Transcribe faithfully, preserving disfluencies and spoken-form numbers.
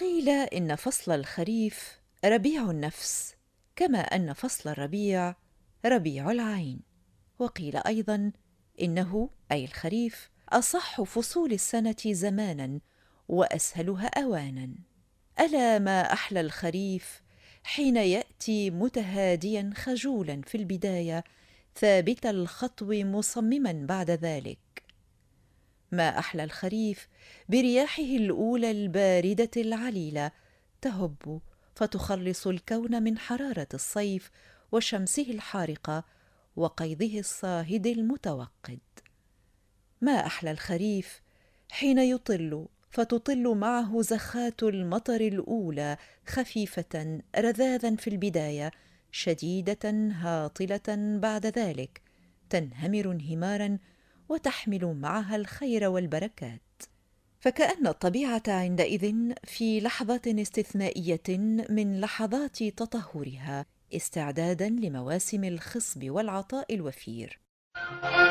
قيل إن فصل الخريف ربيع النفس، كما أن فصل الربيع ربيع العين. وقيل أيضا إنه أي الخريف أصح فصول السنة زمانا وأسهلها أوانا. ألا ما أحلى الخريف حين يأتي متهاديا خجولا في البداية، ثابت الخطو مصمما بعد ذلك. ما أحلى الخريف برياحه الأولى الباردة العليلة، تهب فتخلص الكون من حرارة الصيف وشمسه الحارقة وقيضه الصاهد المتوقد. ما أحلى الخريف حين يطل فتطل معه زخات المطر الأولى، خفيفة رذاذا في البداية، شديدة هاطلة بعد ذلك، تنهمر انهمارا وتحمل معها الخير والبركات. فكأن الطبيعة عندئذ في لحظة استثنائية من لحظات تطهرها، استعدادا لمواسم الخصب والعطاء الوفير.